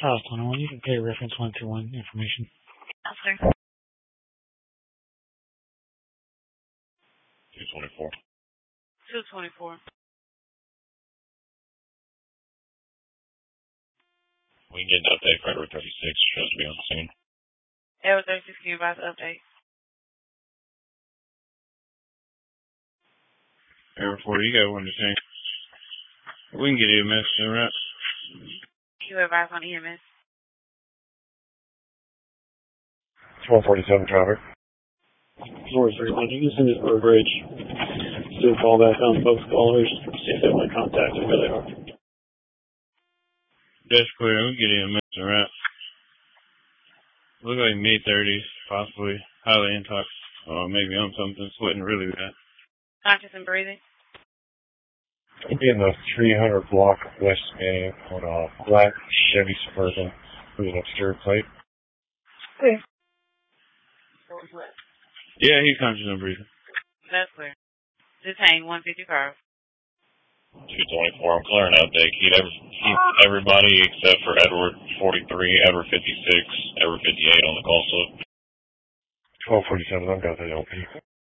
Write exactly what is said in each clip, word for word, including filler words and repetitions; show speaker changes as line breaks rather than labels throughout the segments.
Charles twenty-one, you can pay reference one two one information.
Yes, sir.
two twenty-four.
two twenty-four.
We can get an update for Edward thirty-six. Shows to be on the scene.
Edward thirty-six, can you advise the update?
Edward forty, you got one to say. We can get E M S soon, right?
You advise on E M S.
one forty-seven traffic.
Floor three one, you can send it for a bridge. Do a call back on both callers, see if they want to contact them where they are.
That's clear. We can get E M S soon, right? Look like mid thirties, possibly highly intoxicated, or maybe on something, sweating really bad.
Conscious and breathing.
It'd be in the three hundred block west Manning on a black Chevy Suburban with an exterior plate.
Clear.
Yeah, he's conscious and breathing.
That's clear. Detain one fifty-five.
two twenty-four, I'm clearing update. Keep, every, keep everybody except for Edward forty-three, Edward fifty-six, Edward fifty-eight on the call slip. twelve forty-seven, I've got that L P.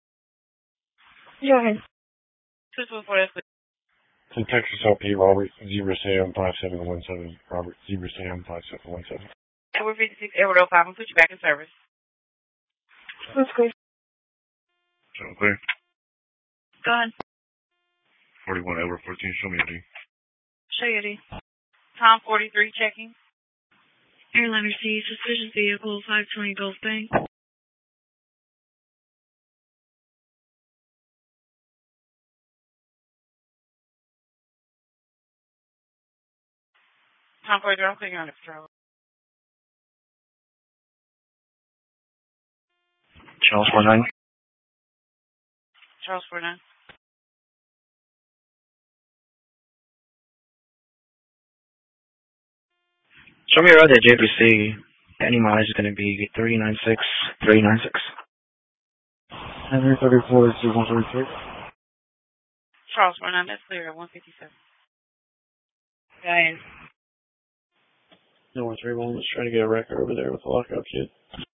Go ahead. two twenty-four, that's clear.
From Texas L P, Robert, zero Sam five seven one seven. Robert, zero Sam five seven one seven.
Edward fifty-six, Edward oh five, I'll put you back in service. That's clear.
So clear.
Go ahead.
forty-one, Edward fourteen, show me your D.
Show you D. Tom forty-three, checking.
Airliner C, suspicious vehicle, five twenty Gulf Bank.
Tom forty-three, I'm clicking on the patrol.
Charles forty-nine.
Charles forty-nine.
Show me your other J P C. Any mileage is going to be three nine six, three nine six.
Henry thirty-four, two one thirty-six.
Charles forty-nine, that's clear at one fifty-seven. Go ahead.
No one three one, let's try to get a record over there with the lockout kit.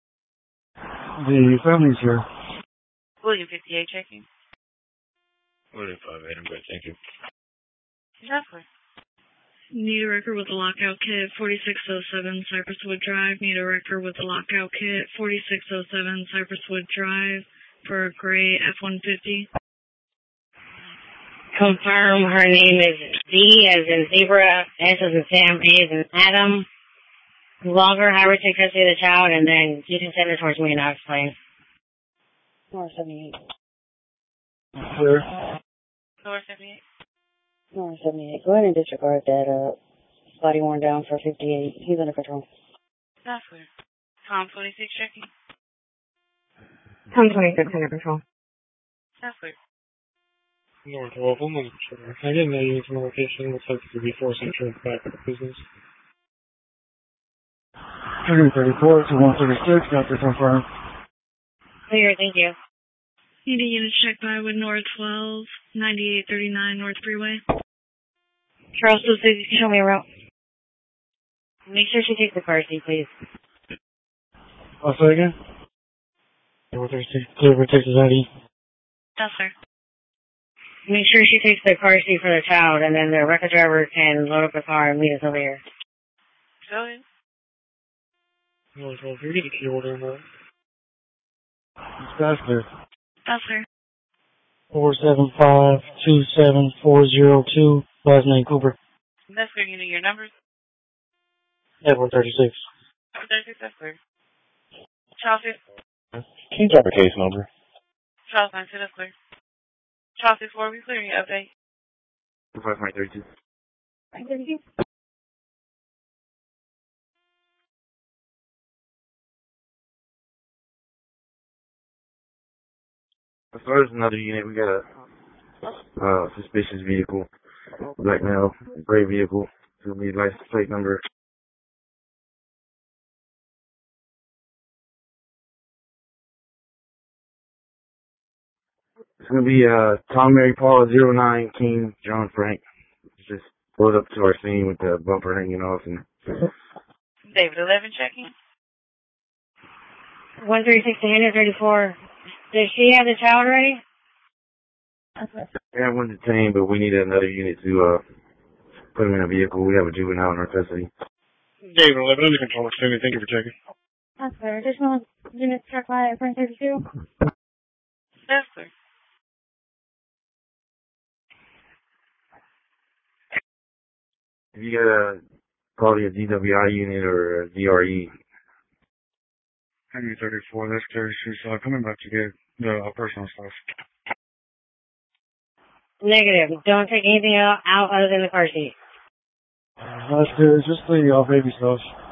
The family's here.
William fifty-eight, checking.
William five eight, I'm good, thank you.
That's clear.
Need a record with a lockout kit, forty-six oh seven Cypress Wood Drive. Need a record with a lockout kit, forty-six oh seven Cypress Wood Drive for a gray F one fifty.
Confirm her name is Z as in zebra, S as in Sam, A as in Adam. Longer, have her take custody of the child, and then you can send it towards me and I'll explain. North seventy-eight.
Clear.
North seventy-eight.
North seventy-eight. Go ahead and disregard that uh, body worn down for fifty-eight. He's under control.
That's clear. Tom twenty-six, checking.
Tom twenty-six, under control.
That's clear.
North twelve, I'm not sure. I didn't know you from location. Looks like it could be four central back of the business. three thirty-four to one thirty-six, got this confirmed.
Clear, thank you.
Need a unit check by with North twelve, ninety-eight thirty-nine North Freeway.
Charles, please show me a route. Make sure she takes the car seat, please.
I'll say again? one thirty-six, clear for Texas I D.
Yes, sir.
Make sure she takes the car seat for the child, and then the record driver can load up the car and meet us over here.
Go ahead.
North twelve, you get a key order in that. That's clear.
Yes, sir.
four seven five two seven four zero two, last name Cooper.
That's clear. You know your numbers?
Edward thirty-six.
Edward thirty-six, that's clear. Charles,
Can you drop a case number?
Charles ninety-two, that's clear. Charles six four, we clearing your update.
five nine thirty-two.
thirty-two.
As far as another unit, we got a uh, suspicious vehicle, black male, gray vehicle, to be license plate number. It's gonna be uh Tom Mary Paul zero nine King John Frank. Just pulled up to our scene with the bumper hanging off and
David eleven checking.
one three six to thirty-four. Does she have the child already?
We have one detained, but we need another unit to uh put him in a vehicle. We have a juvenile in our custody.
David eleven, under control, extended. Thank you for checking.
That's fair. Additional units struck by at point thirty-two.
Yes, sir.
If you got a probably a D W I unit or a D R E.
Henry thirty-four, that's Terry Street, so I'm coming back to get the uh, personal stuff.
Negative. Don't take anything out, out other than the car seat.
Uh, that's good. Just the uh, baby stuff.